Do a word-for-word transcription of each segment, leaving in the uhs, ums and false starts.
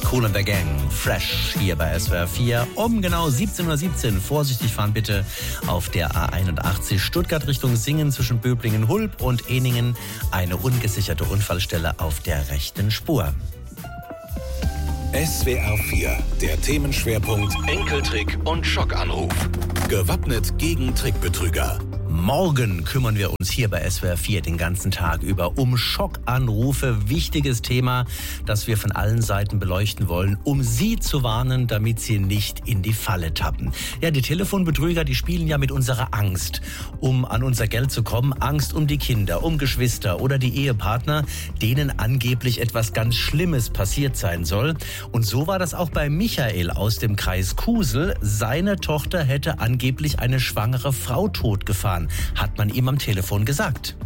Kool and the Gang, Fresh hier bei S W R vier. Um genau siebzehn Uhr siebzehn. Vorsichtig fahren bitte auf der A einundachtzig Stuttgart Richtung Singen zwischen Böblingen-Hulb und Eningen. Eine ungesicherte Unfallstelle auf der rechten Spur. S W R vier, der Themenschwerpunkt Enkeltrick und Schockanruf. Gewappnet gegen Trickbetrüger. Morgen kümmern wir uns hier bei S W R vier den ganzen Tag über um Schockanrufe. Wichtiges Thema, das wir von allen Seiten beleuchten wollen, um Sie zu warnen, damit Sie nicht in die Falle tappen. Ja, die Telefonbetrüger, die spielen ja mit unserer Angst, um an unser Geld zu kommen. Angst um die Kinder, um Geschwister oder die Ehepartner, denen angeblich etwas ganz Schlimmes passiert sein soll. Und so war das auch bei Michael aus dem Kreis Kusel. Seine Tochter hätte angeblich eine schwangere Frau totgefahren, hat man ihm am Telefon gesagt.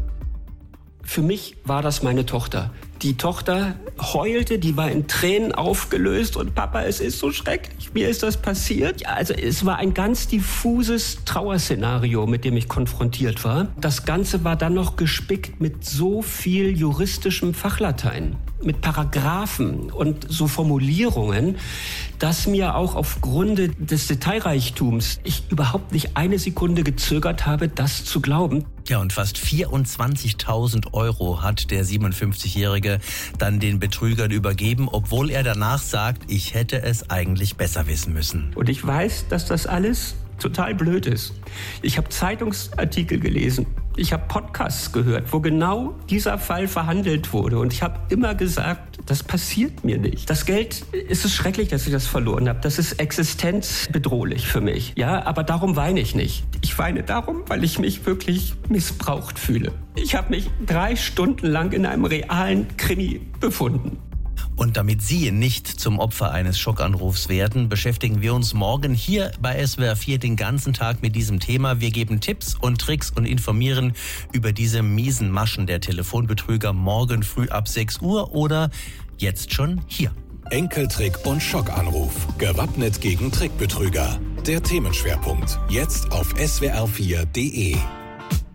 Für mich war das meine Tochter. Die Tochter heulte, die war in Tränen aufgelöst und Papa, es ist so schrecklich, mir ist das passiert. Also es war ein ganz diffuses Trauerszenario, mit dem ich konfrontiert war. Das Ganze war dann noch gespickt mit so viel juristischem Fachlatein, mit Paragraphen und so Formulierungen, dass mir auch aufgrund des Detailreichtums ich überhaupt nicht eine Sekunde gezögert habe, das zu glauben. Ja, und fast vierundzwanzigtausend Euro hat der siebenundfünfzigjährige dann den Betrügern übergeben, obwohl er danach sagt, ich hätte es eigentlich besser wissen müssen. Und ich weiß, dass das alles total blöd ist. Ich habe Zeitungsartikel gelesen, ich habe Podcasts gehört, wo genau dieser Fall verhandelt wurde. Und ich habe immer gesagt, das passiert mir nicht. Das Geld, es ist schrecklich, dass ich das verloren habe. Das ist existenzbedrohlich für mich. Ja, aber darum weine ich nicht. Ich weine darum, weil ich mich wirklich missbraucht fühle. Ich habe mich drei Stunden lang in einem realen Krimi befunden. Und damit Sie nicht zum Opfer eines Schockanrufs werden, beschäftigen wir uns morgen hier bei S W R vier den ganzen Tag mit diesem Thema. Wir geben Tipps und Tricks und informieren über diese miesen Maschen der Telefonbetrüger morgen früh ab sechs Uhr oder jetzt schon hier. Enkeltrick und Schockanruf. Gewappnet gegen Trickbetrüger. Der Themenschwerpunkt. Jetzt auf S W R vier punkt de.